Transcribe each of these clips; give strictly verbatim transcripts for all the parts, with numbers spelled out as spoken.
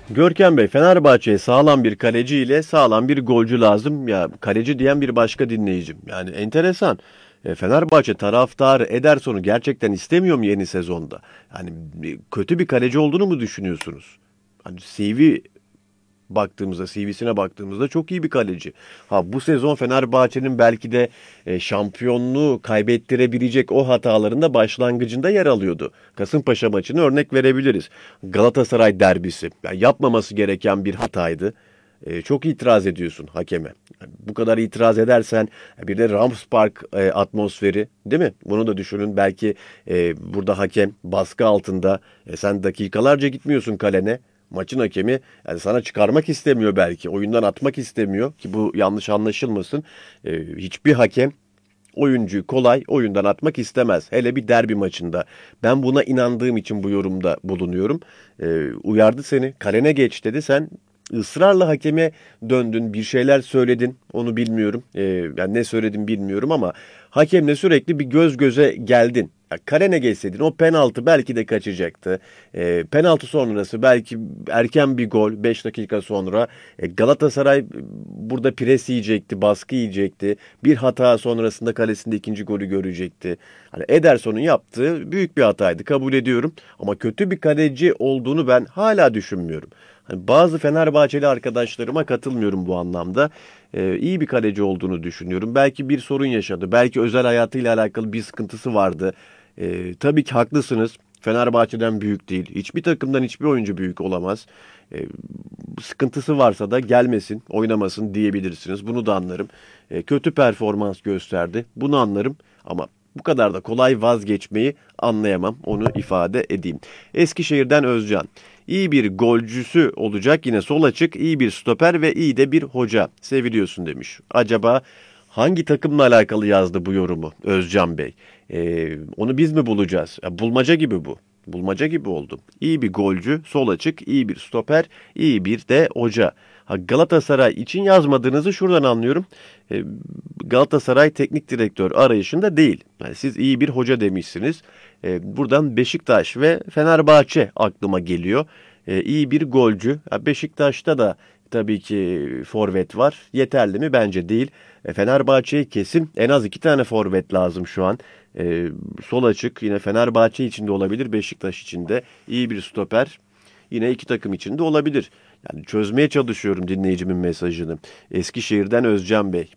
Görkem Bey, Fenerbahçe'ye sağlam bir kaleci ile sağlam bir golcü lazım. Ya kaleci diyen bir başka dinleyicim. Yani enteresan. E, Fenerbahçe taraftarı Ederson'u gerçekten istemiyor mu yeni sezonda? Yani e, kötü bir kaleci olduğunu mu düşünüyorsunuz? Hani C V baktığımızda, C V'sine baktığımızda çok iyi bir kaleci. Ha bu sezon Fenerbahçe'nin belki de e, şampiyonluğu kaybettirebilecek o hatalarında başlangıcında yer alıyordu. Kasımpaşa maçını örnek verebiliriz. Galatasaray derbisi. Yani yapmaması gereken bir hataydı. E, çok itiraz ediyorsun hakeme. Yani bu kadar itiraz edersen bir de Rams Park e, atmosferi değil mi? Bunu da düşünün. Belki e, burada hakem baskı altında. E, sen dakikalarca gitmiyorsun kalene. Maçın hakemi yani sana çıkarmak istemiyor belki. Oyundan atmak istemiyor ki bu yanlış anlaşılmasın. E, hiçbir hakem oyuncuyu kolay oyundan atmak istemez. Hele bir derbi maçında. Ben buna inandığım için bu yorumda bulunuyorum. Ee, uyardı seni. Kalene geç dedi. Sen ısrarla hakeme döndün. Bir şeyler söyledin. Onu bilmiyorum. Ee, yani ne söyledim bilmiyorum ama hakemle sürekli bir göz göze geldin. Ya kalene geçseydin o penaltı belki de kaçacaktı. E, penaltı sonrası belki erken bir gol beş dakika sonra. E, Galatasaray burada pres yiyecekti, baskı yiyecekti. Bir hata sonrasında kalesinde ikinci golü görecekti. Hani Ederson'un yaptığı büyük bir hataydı kabul ediyorum. Ama kötü bir kaleci olduğunu ben hala düşünmüyorum. Hani bazı Fenerbahçeli arkadaşlarıma katılmıyorum bu anlamda. Ee, iyi bir kaleci olduğunu düşünüyorum. Belki bir sorun yaşadı. Belki özel hayatıyla alakalı bir sıkıntısı vardı. Ee, tabii ki haklısınız. Fenerbahçe'den büyük değil. Hiçbir takımdan hiçbir oyuncu büyük olamaz. Ee, Sıkıntısı varsa da gelmesin, oynamasın diyebilirsiniz. Bunu da anlarım. Ee, kötü performans gösterdi. Bunu anlarım. Ama bu kadar da kolay vazgeçmeyi anlayamam. Onu ifade edeyim. Eskişehir'den Özcan. İyi bir golcüsü olacak. Yine sol açık, iyi bir stoper ve iyi de bir hoca. Seviliyorsun demiş. Acaba hangi takımla alakalı yazdı bu yorumu Özcan Bey? Ee, onu biz mi bulacağız? Ya, bulmaca gibi bu. Bulmaca gibi oldu. İyi bir golcü, sol açık, iyi bir stoper, iyi bir de hoca. Ha, Galatasaray için yazmadığınızı şuradan anlıyorum. Ee, Galatasaray teknik direktör arayışında değil. Yani siz iyi bir hoca demişsiniz. Ee, buradan Beşiktaş ve Fenerbahçe aklıma geliyor. Ee, iyi bir golcü. Ha, Beşiktaş'ta da tabii ki forvet var. Yeterli mi? Bence değil. E, Fenerbahçe'ye kesin en az iki tane forvet lazım şu an. E, Sol açık yine Fenerbahçe için de olabilir, Beşiktaş için de iyi bir stoper. Yine iki takım için de olabilir. Yani çözmeye çalışıyorum dinleyicimin mesajını. Eskişehir'den Özcan Bey.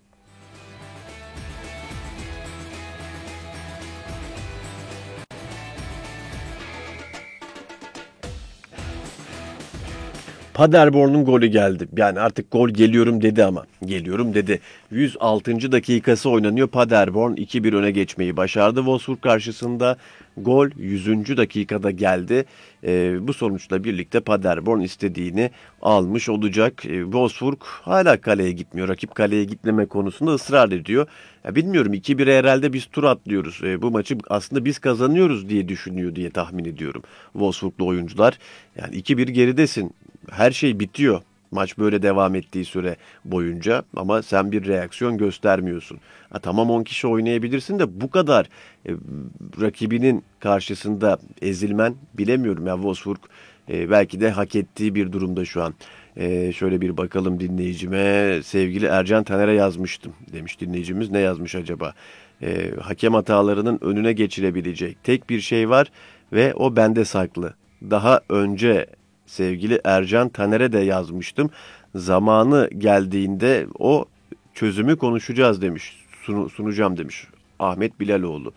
Paderborn'un golü geldi. Yani artık gol geliyorum dedi ama. Geliyorum dedi. yüz altıncı dakikası oynanıyor. Paderborn iki bir öne geçmeyi başardı. Wolfsburg karşısında gol yüzüncü dakikada geldi. Ee, bu sonuçla birlikte Paderborn istediğini almış olacak. Ee, Wolfsburg hala kaleye gitmiyor. Rakip kaleye gitmeme konusunda ısrar ediyor. Ya bilmiyorum iki bire herhalde biz tur atlıyoruz. Ee, bu maçı aslında biz kazanıyoruz diye düşünüyor diye tahmin ediyorum. Wolfsburglu oyuncular. Yani iki bir geridesin. Her şey bitiyor. Maç böyle devam ettiği süre boyunca ama sen bir reaksiyon göstermiyorsun. Ha, tamam on kişi oynayabilirsin de bu kadar e, rakibinin karşısında ezilmen bilemiyorum. Ya Wolfsburg e, belki de hak ettiği bir durumda şu an. E, şöyle bir bakalım dinleyicime. Sevgili Ercan Taner'e yazmıştım demiş dinleyicimiz. Ne yazmış acaba? E, hakem hatalarının önüne geçilebilecek tek bir şey var ve o bende saklı. Daha önce sevgili Ercan Taner'e de yazmıştım. Zamanı geldiğinde o çözümü konuşacağız demiş. Sunu, sunacağım demiş Ahmet Bilaloğlu.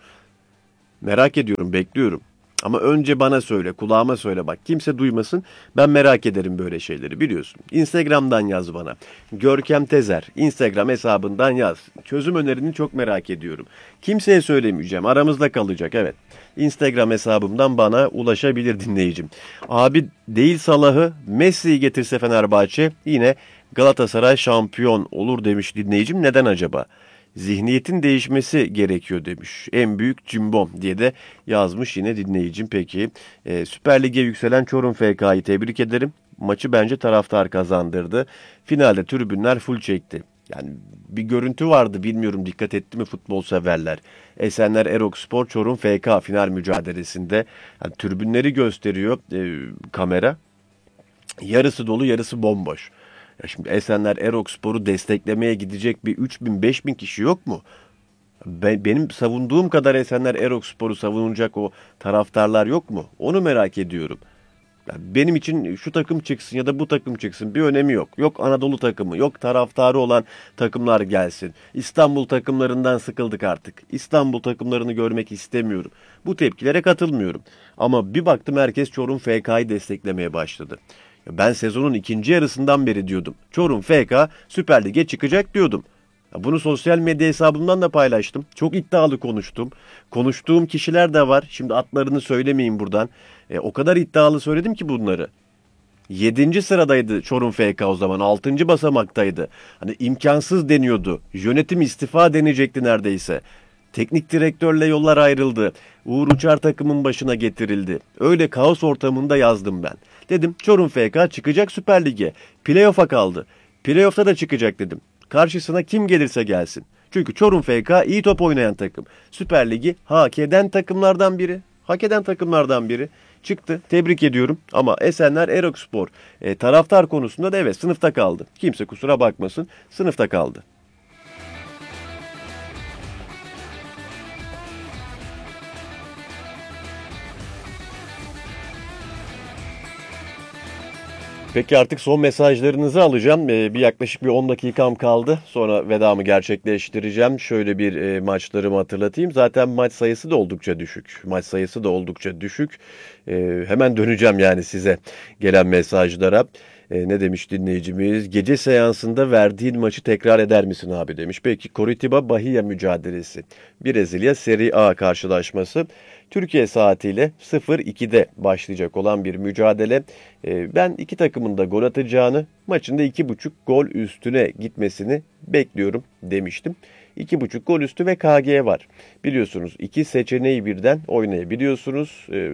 Merak ediyorum, bekliyorum. Ama önce bana söyle, kulağıma söyle bak. Kimse duymasın. Ben merak ederim böyle şeyleri biliyorsun. Instagram'dan yaz bana. Görkem Tezer. Instagram hesabından yaz. Çözüm önerini çok merak ediyorum. Kimseye söylemeyeceğim. Aramızda kalacak evet. Instagram hesabımdan bana ulaşabilir dinleyicim. Abi değil Salah'ı Messi'yi getirse Fenerbahçe yine Galatasaray şampiyon olur demiş dinleyicim. Neden acaba? Zihniyetin değişmesi gerekiyor demiş. En büyük cimbom diye de yazmış yine dinleyicim. Peki e, Süper Lig'e yükselen Çorum F K'yı tebrik ederim. Maçı bence taraftar kazandırdı. Finalde tribünler full çekti. Yani bir görüntü vardı bilmiyorum dikkat etti mi futbol severler. Esenler Erokspor Çorum F K final mücadelesinde yani tribünleri gösteriyor e, kamera. Yarısı dolu, yarısı bomboş. Ya şimdi Esenler Erokspor'u desteklemeye gidecek bir üç bin beş bin kişi yok mu? Be- benim savunduğum kadar Esenler Erokspor'u savunacak o taraftarlar yok mu? Onu merak ediyorum. Ya benim için şu takım çıksın ya da bu takım çıksın bir önemi yok. Yok Anadolu takımı, yok taraftarı olan takımlar gelsin. İstanbul takımlarından sıkıldık artık. İstanbul takımlarını görmek istemiyorum. Bu tepkilere katılmıyorum. Ama bir baktım herkes Çorum F K'yı desteklemeye başladı. Ya ben sezonun ikinci yarısından beri diyordum. Çorum F K Süper Lig'e çıkacak diyordum. Ya bunu sosyal medya hesabımdan da paylaştım. Çok iddialı konuştum. Konuştuğum kişiler de var. Şimdi adlarını söylemeyeyim buradan. E, o kadar iddialı söyledim ki bunları. Yedinci sıradaydı Çorum F K o zaman. Altıncı basamaktaydı. Hani imkansız deniyordu. Yönetim istifa denecekti neredeyse. Teknik direktörle yollar ayrıldı. Uğur Uçar takımın başına getirildi. Öyle kaos ortamında yazdım ben. Dedim Çorum F K çıkacak Süper Lig'e. Playoff'a kaldı. Playoff'ta da çıkacak dedim. Karşısına kim gelirse gelsin. Çünkü Çorum F K iyi top oynayan takım. Süper Lig'i hak eden takımlardan biri. Hak eden takımlardan biri. Çıktı. Tebrik ediyorum. Ama Esenler Erokspor e, taraftar konusunda da evet sınıfta kaldı. Kimse kusura bakmasın. Sınıfta kaldı. Peki artık son mesajlarınızı alacağım. Ee, bir yaklaşık bir on dakikam kaldı. Sonra vedamı gerçekleştireceğim. Şöyle bir e, maçlarımı hatırlatayım. Zaten maç sayısı da oldukça düşük. Maç sayısı da oldukça düşük. Ee, hemen döneceğim yani size gelen mesajlara. Ee, ne demiş dinleyicimiz? Gece seansında verdiğin maçı tekrar eder misin abi demiş. Peki Coritiba Bahia mücadelesi. Brezilya Serie A karşılaşması. Türkiye saatiyle sıfır ikide başlayacak olan bir mücadele. Ee, ben iki takımın da gol atacağını, maçın da iki buçuk gol üstüne gitmesini bekliyorum demiştim. iki buçuk gol üstü ve K G var. Biliyorsunuz iki seçeneği birden oynayabiliyorsunuz ee,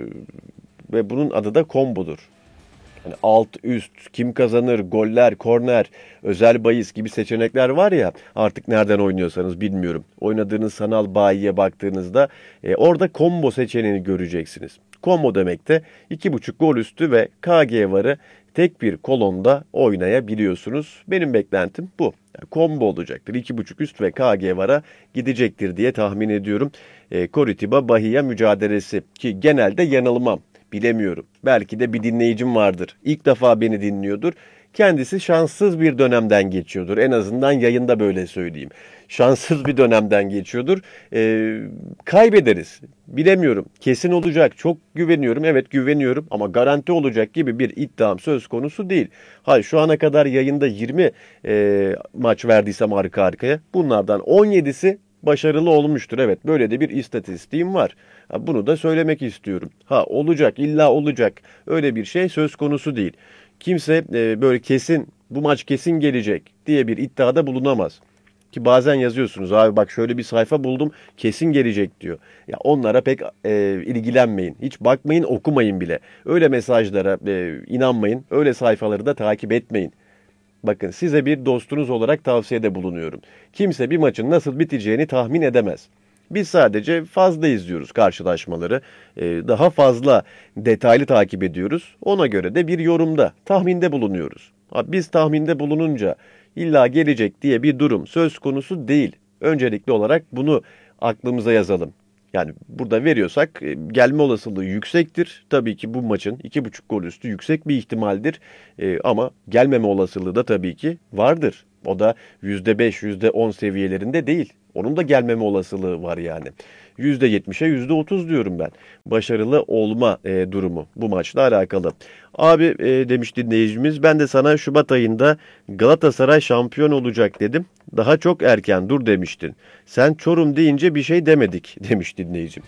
ve bunun adı da kombodur. Hani alt üst, kim kazanır, goller, korner, özel bahis gibi seçenekler var ya artık nereden oynuyorsanız bilmiyorum. Oynadığınız sanal bayiye baktığınızda e, orada combo seçeneğini göreceksiniz. Combo demek de iki buçuk gol üstü ve K G varı tek bir kolonda oynayabiliyorsunuz. Benim beklentim bu. Yani combo olacaktır. iki buçuk üst ve K G vara gidecektir diye tahmin ediyorum. E, Coritiba Bahia mücadelesi ki genelde yanılmam. Bilemiyorum. Belki de bir dinleyicim vardır. İlk defa beni dinliyordur. Kendisi şanssız bir dönemden geçiyordur. En azından yayında böyle söyleyeyim. Şanssız bir dönemden geçiyordur. Ee, kaybederiz. Bilemiyorum. Kesin olacak. Çok güveniyorum. Evet güveniyorum ama garanti olacak gibi bir iddiam söz konusu değil. Hayır şu ana kadar yayında yirmi e, maç verdiysem arka arkaya bunlardan on yedisi başarılı olmuştur. Evet böyle de bir istatistiğim var. Ha, bunu da söylemek istiyorum. Ha olacak illa olacak öyle bir şey söz konusu değil. Kimse e, böyle kesin bu maç kesin gelecek diye bir iddiada bulunamaz. Ki bazen yazıyorsunuz abi bak şöyle bir sayfa buldum kesin gelecek diyor. Ya onlara pek e, ilgilenmeyin. Hiç bakmayın okumayın bile. Öyle mesajlara e, inanmayın. Öyle sayfaları da takip etmeyin. Bakın size bir dostunuz olarak tavsiyede bulunuyorum. Kimse bir maçın nasıl biteceğini tahmin edemez. Biz sadece fazla izliyoruz karşılaşmaları. Ee, daha fazla detaylı takip ediyoruz. Ona göre de bir yorumda, tahminde bulunuyoruz. Biz tahminde bulununca illa gelecek diye bir durum söz konusu değil. Öncelikli olarak bunu aklımıza yazalım. Yani burada veriyorsak e, gelme olasılığı yüksektir. Tabii ki bu maçın iki buçuk gol üstü yüksek bir ihtimaldir. E, ama gelmeme olasılığı da tabii ki vardır. O da yüzde beş, yüzde on seviyelerinde değil. Onun da gelmeme olasılığı var yani. yüzde yetmişe yüzde otuz diyorum ben. Başarılı olma e, durumu bu maçla alakalı. Abi e, demiş dinleyicimiz ben de sana Şubat ayında Galatasaray şampiyon olacak dedim. Daha çok erken dur demiştin. Sen Çorum deyince bir şey demedik demiş dinleyicim.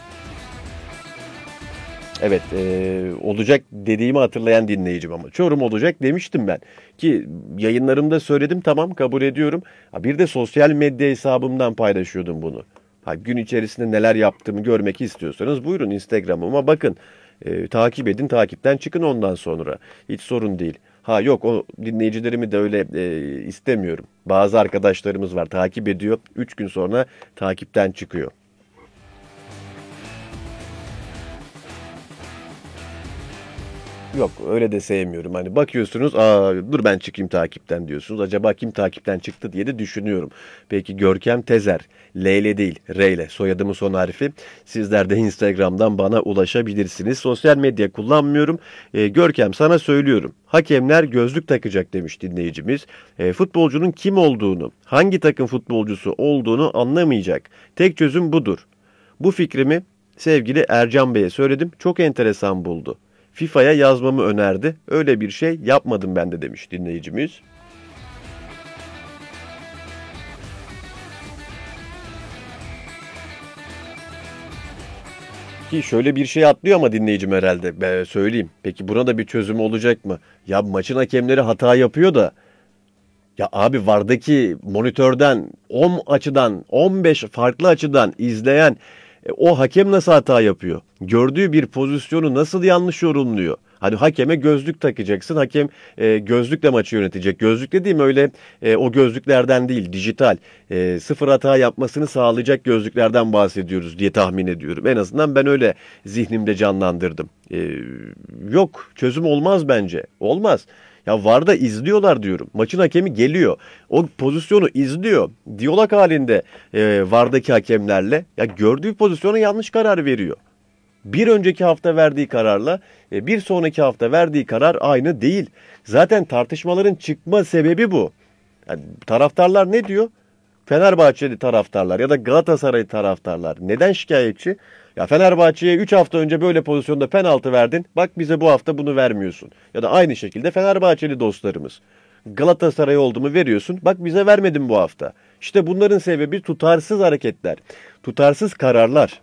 Evet e, olacak dediğimi hatırlayan dinleyicim ama Çorum olacak demiştim ben. Ki yayınlarımda söyledim tamam kabul ediyorum. Ha, bir de sosyal medya hesabımdan paylaşıyordum bunu. Ha, gün içerisinde neler yaptığımı görmek istiyorsanız buyurun Instagram'ıma bakın. E, takip edin takipten çıkın ondan sonra. Hiç sorun değil. Ha yok o dinleyicilerimi de öyle e, istemiyorum. Bazı arkadaşlarımız var takip ediyor. Üç gün sonra takipten çıkıyor. Yok öyle de sevmiyorum. Hani bakıyorsunuz, aa dur ben çıkayım takipten diyorsunuz. Acaba kim takipten çıktı diye de düşünüyorum. Peki Görkem Tezer. L ile değil R ile soyadımın son harfi. Sizler de Instagram'dan bana ulaşabilirsiniz. Sosyal medya kullanmıyorum. Ee, Görkem sana söylüyorum. Hakemler gözlük takacak demiş dinleyicimiz. Ee, futbolcunun kim olduğunu, hangi takım futbolcusu olduğunu anlamayacak. Tek çözüm budur. Bu fikrimi sevgili Ercan Bey'e söyledim. Çok enteresan buldu. FIFA'ya yazmamı önerdi. Öyle bir şey yapmadım ben de demiş dinleyicimiz. Ki şöyle bir şey atlıyor ama dinleyicim herhalde. Ben söyleyeyim. Peki buna da bir çözüm olacak mı? Ya maçın hakemleri hata yapıyor da ya abi vardaki monitörden on açıdan on beş farklı açıdan izleyen e, o hakem nasıl hata yapıyor? Gördüğü bir pozisyonu nasıl yanlış yorumluyor? Hani hakeme gözlük takacaksın. Hakem e, gözlükle maçı yönetecek. Gözlük dediğim öyle e, o gözlüklerden değil, dijital. E, sıfır hata yapmasını sağlayacak gözlüklerden bahsediyoruz diye tahmin ediyorum. En azından ben öyle zihnimde canlandırdım. E, yok çözüm olmaz bence. Olmaz. Ya V A R'da izliyorlar diyorum. Maçın hakemi geliyor. O pozisyonu izliyor. Diyalog halinde e, V A R'daki hakemlerle ya gördüğü pozisyona yanlış karar veriyor. Bir önceki hafta verdiği kararla e, bir sonraki hafta verdiği karar aynı değil. Zaten tartışmaların çıkma sebebi bu. Yani taraftarlar ne diyor? Fenerbahçeli taraftarlar ya da Galatasaray taraftarlar neden şikayetçi? Ya Fenerbahçe'ye üç hafta önce böyle pozisyonda penaltı verdin. Bak bize bu hafta bunu vermiyorsun. Ya da aynı şekilde Fenerbahçeli dostlarımız. Galatasaray oldu mu veriyorsun. Bak bize vermedin bu hafta. İşte bunların sebebi tutarsız hareketler. Tutarsız kararlar.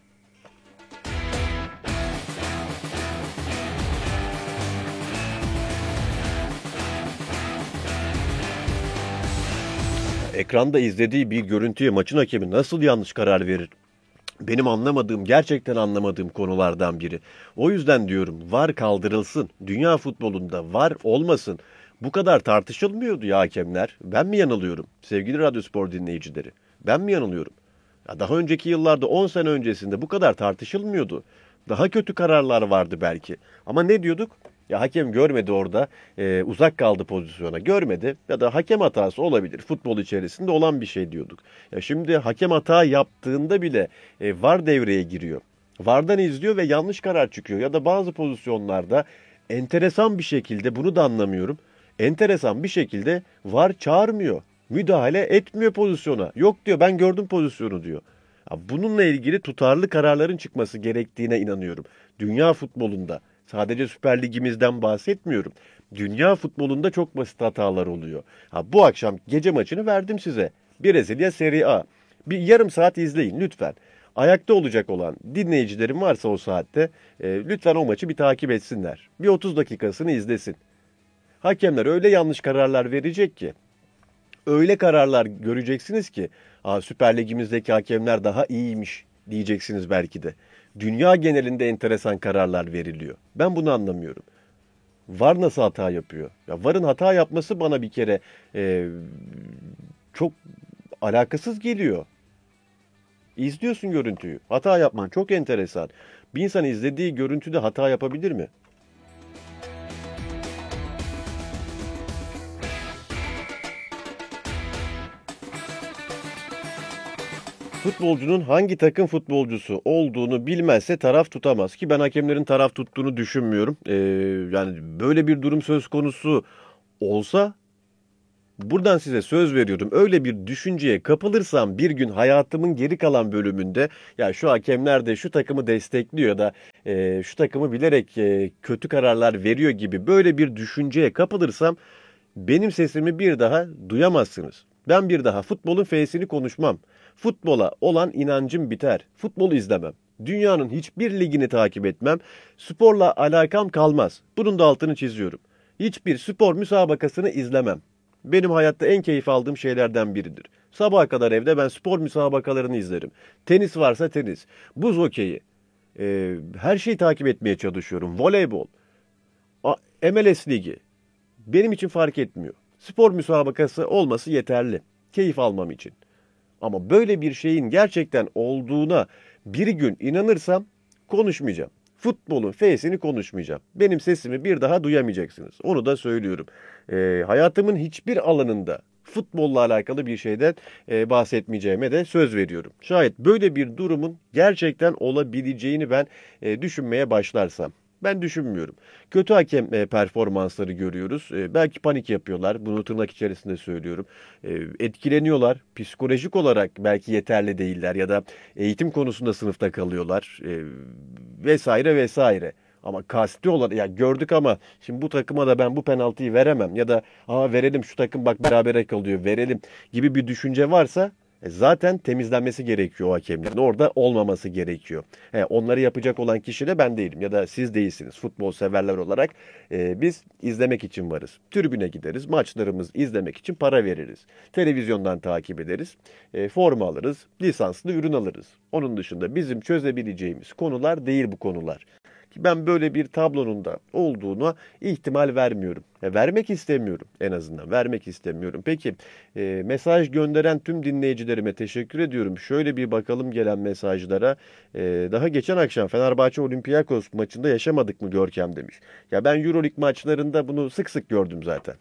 Ekranda izlediği bir görüntüye maçın hakemi nasıl yanlış karar verir? Benim anlamadığım, gerçekten anlamadığım konulardan biri. O yüzden diyorum V A R kaldırılsın. Dünya futbolunda V A R olmasın. Bu kadar tartışılmıyordu ya hakemler. Ben mi yanılıyorum sevgili Radyospor dinleyicileri? Ben mi yanılıyorum? Ya daha önceki yıllarda on sene öncesinde bu kadar tartışılmıyordu. Daha kötü kararlar vardı belki. Ama ne diyorduk? Ya hakem görmedi orada, e, uzak kaldı pozisyona, görmedi ya da hakem hatası olabilir. Futbol içerisinde olan bir şey diyorduk. Ya şimdi hakem hata yaptığında bile e, V A R devreye giriyor. V A R'dan izliyor ve yanlış karar çıkıyor. Ya da bazı pozisyonlarda enteresan bir şekilde, bunu da anlamıyorum. Enteresan bir şekilde V A R çağırmıyor. Müdahale etmiyor pozisyona. Yok diyor, ben gördüm pozisyonu diyor. Ya bununla ilgili tutarlı kararların çıkması gerektiğine inanıyorum. Dünya futbolunda. Sadece Süper Ligimizden bahsetmiyorum. Dünya futbolunda çok basit hatalar oluyor. Ha, bu akşam gece maçını verdim size. Brezilya Serie A. Bir yarım saat izleyin lütfen. Ayakta olacak olan dinleyicilerim varsa o saatte e, lütfen o maçı bir takip etsinler. Bir otuz dakikasını izlesin. Hakemler öyle yanlış kararlar verecek ki, öyle kararlar göreceksiniz ki, Aa, Süper Ligimizdeki hakemler daha iyiymiş diyeceksiniz belki de. Dünya genelinde enteresan kararlar veriliyor. Ben bunu anlamıyorum. V A R nasıl hata yapıyor? Ya V A R'ın hata yapması bana bir kere e, çok alakasız geliyor. İzliyorsun görüntüyü. Hata yapman çok enteresan. Bir insan izlediği görüntüde hata yapabilir mi? Futbolcunun hangi takım futbolcusu olduğunu bilmezse taraf tutamaz ki ben hakemlerin taraf tuttuğunu düşünmüyorum. Ee, yani böyle bir durum söz konusu olsa buradan size söz veriyorum. Öyle bir düşünceye kapılırsam bir gün hayatımın geri kalan bölümünde ya şu hakemler de şu takımı destekliyor da e, şu takımı bilerek e, kötü kararlar veriyor gibi böyle bir düşünceye kapılırsam benim sesimi bir daha duyamazsınız. Ben bir daha futbolun F'sini konuşmam. Futbola olan inancım biter. Futbol izlemem. Dünyanın hiçbir ligini takip etmem. Sporla alakam kalmaz. Bunun da altını çiziyorum. Hiçbir spor müsabakasını izlemem. Benim hayatta en keyif aldığım şeylerden biridir. Sabaha kadar evde ben spor müsabakalarını izlerim. Tenis varsa tenis, buz hokeyi, e, her şeyi takip etmeye çalışıyorum. Voleybol, A- M L S Ligi. Benim için fark etmiyor. Spor müsabakası olması yeterli. Keyif almam için. Ama böyle bir şeyin gerçekten olduğuna bir gün inanırsam konuşmayacağım. Futbolun F'sini konuşmayacağım. Benim sesimi bir daha duyamayacaksınız. Onu da söylüyorum. Ee, hayatımın hiçbir alanında futbolla alakalı bir şeyden e, bahsetmeyeceğime de söz veriyorum. Şayet böyle bir durumun gerçekten olabileceğini ben e, düşünmeye başlarsam. Ben düşünmüyorum. Kötü hakem e, performansları görüyoruz. E, belki panik yapıyorlar. Bunu tırnak içerisinde söylüyorum. E, etkileniyorlar. Psikolojik olarak belki yeterli değiller ya da eğitim konusunda sınıfta kalıyorlar. E, vesaire vesaire. Ama kasti olarak ya gördük ama şimdi bu takıma da ben bu penaltıyı veremem ya da aa verelim şu takım bak berabere kalıyor verelim gibi bir düşünce varsa e, zaten temizlenmesi gerekiyor o hakemlerin. Orada olmaması gerekiyor. He, onları yapacak olan kişi de ben değilim ya da siz değilsiniz. Futbol severler olarak e, biz izlemek için varız. Tribüne gideriz, maçlarımız izlemek için para veririz. Televizyondan takip ederiz, e, forma alırız, lisanslı ürün alırız. Onun dışında bizim çözebileceğimiz konular değil bu konular. Ben böyle bir tablonun da olduğuna ihtimal vermiyorum. E, vermek istemiyorum en azından. Vermek istemiyorum. Peki e, mesaj gönderen tüm dinleyicilerime teşekkür ediyorum. Şöyle bir bakalım gelen mesajlara. E, daha geçen akşam Fenerbahçe Olympiakos maçında yaşamadık mı Görkem demiş. Ya ben Euroleague maçlarında bunu sık sık gördüm zaten.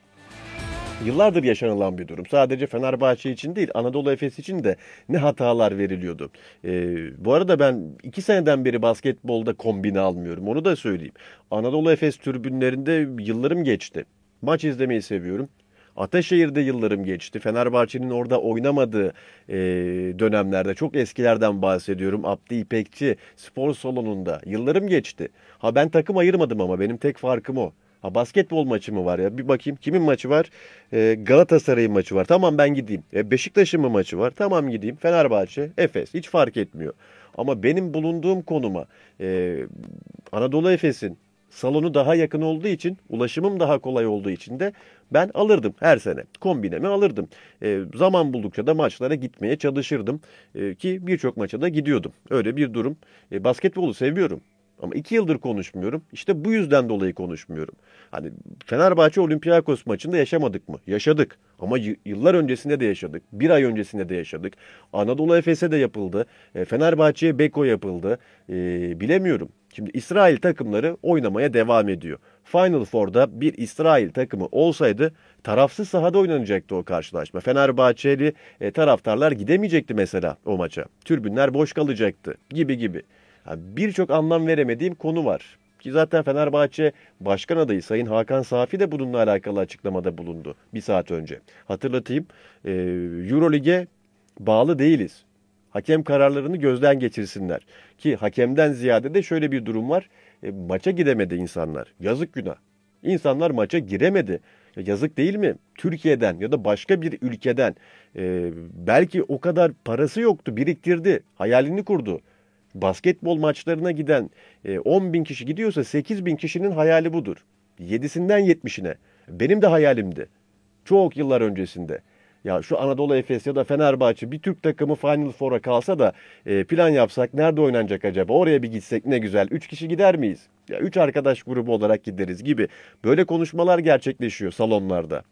Yıllardır yaşanılan bir durum. Sadece Fenerbahçe için değil, Anadolu Efes için de ne hatalar veriliyordu. Ee, bu arada ben iki seneden beri basketbolda kombine almıyorum. Onu da söyleyeyim. Anadolu Efes tribünlerinde yıllarım geçti. Maç izlemeyi seviyorum. Ataşehir'de yıllarım geçti. Fenerbahçe'nin orada oynamadığı e, dönemlerde, çok eskilerden bahsediyorum. Abdi İpekçi spor salonunda yıllarım geçti. Ha ben takım ayırmadım ama benim tek farkım o. Ha basketbol maçı mı var ya? Bir bakayım kimin maçı var? Ee, Galatasaray'ın maçı var. Tamam ben gideyim. E, Beşiktaş'ın mı maçı var? Tamam gideyim. Fenerbahçe, Efes hiç fark etmiyor. Ama benim bulunduğum konuma e, Anadolu Efes'in salonu daha yakın olduğu için, ulaşımım daha kolay olduğu için de ben alırdım her sene. Kombinemi alırdım. E, zaman buldukça da maçlara gitmeye çalışırdım. E, ki birçok maça da gidiyordum. Öyle bir durum. E, basketbolu seviyorum. Ama iki yıldır konuşmuyorum. İşte bu yüzden dolayı konuşmuyorum. Hani Fenerbahçe Olympiakos maçında yaşamadık mı? Yaşadık. Ama y- yıllar öncesinde de yaşadık. Bir ay öncesinde de yaşadık. Anadolu Efes'e de yapıldı. E, Fenerbahçe'ye Beko yapıldı. E, bilemiyorum. Şimdi İsrail takımları oynamaya devam ediyor. Final Four'da bir İsrail takımı olsaydı tarafsız sahada oynanacaktı o karşılaşma. Fenerbahçeli e, taraftarlar gidemeyecekti mesela o maça. Tribünler boş kalacaktı gibi gibi. Yani birçok anlam veremediğim konu var. Ki zaten Fenerbahçe Başkan Adayı Sayın Hakan Safi de bununla alakalı açıklamada bulundu bir saat önce. Hatırlatayım, e, Eurolig'e bağlı değiliz. Hakem kararlarını gözden geçirsinler. Ki hakemden ziyade de şöyle bir durum var. E, maça gidemedi insanlar. Yazık günah. İnsanlar maça giremedi. Ya yazık değil mi? Türkiye'den ya da başka bir ülkeden e, belki o kadar parası yoktu, biriktirdi, hayalini kurdu. Basketbol maçlarına giden e, on bin kişi gidiyorsa sekiz bin kişinin hayali budur. yedisinden yetmişine. Benim de hayalimdi. Çok yıllar öncesinde. Ya şu Anadolu Efes ya da Fenerbahçe bir Türk takımı Final Four'a kalsa da e, plan yapsak nerede oynanacak acaba? Oraya bir gitsek ne güzel. Üç kişi gider miyiz? Ya üç arkadaş grubu olarak gideriz gibi. Böyle konuşmalar gerçekleşiyor salonlarda.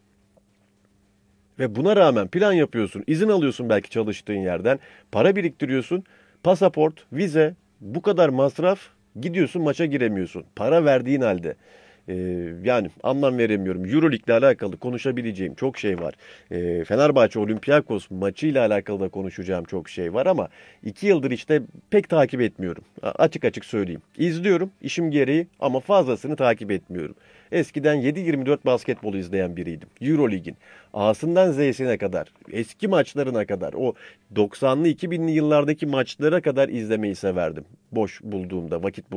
Ve buna rağmen plan yapıyorsun, izin alıyorsun belki çalıştığın yerden, para biriktiriyorsun, pasaport, vize, bu kadar masraf, gidiyorsun maça giremiyorsun. Para verdiğin halde. Ee, yani anlam veremiyorum. Euroleague ile alakalı konuşabileceğim çok şey var. Ee, Fenerbahçe Olympiakos maçıyla alakalı da konuşacağım çok şey var ama iki yıldır işte pek takip etmiyorum. A- Açık açık söyleyeyim. İzliyorum işim gereği ama fazlasını takip etmiyorum. Eskiden yedi yirmi dört basketbolu izleyen biriydim. Euroleague'in A'sından Z'sine kadar, eski maçlarına kadar, o doksanlı iki binli yıllardaki maçlara kadar izlemeyi severdim. Boş bulduğumda, vakit